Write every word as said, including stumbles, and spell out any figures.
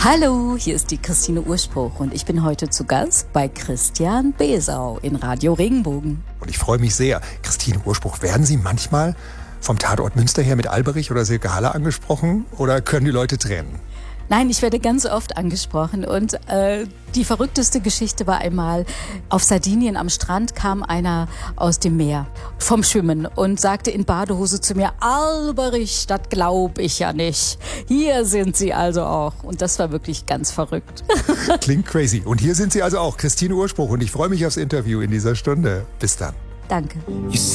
Hallo, hier ist die Christine Urspruch und ich bin heute zu Gast bei Christian Besau in Radio Regenbogen. Und ich freue mich sehr. Christine Urspruch, werden Sie manchmal vom Tatort Münster her mit Alberich oder Silke Haller angesprochen oder können die Leute trennen? Nein, ich werde ganz oft angesprochen und äh, die verrückteste Geschichte war einmal, auf Sardinien am Strand kam einer aus dem Meer vom Schwimmen und sagte in Badehose zu mir, Alberich, das glaub ich ja nicht. Hier sind Sie also auch. Und das war wirklich ganz verrückt. Klingt crazy. Und hier sind Sie also auch, Christine Urspruch. Und ich freue mich aufs Interview in dieser Stunde. Bis dann. Danke.